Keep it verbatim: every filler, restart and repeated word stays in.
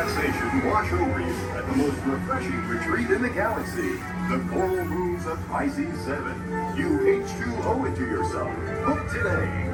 relaxation wash over you at the most refreshing retreat in the galaxy. The coral rooms of Pisces seven. You H two O it to yourself. Book today.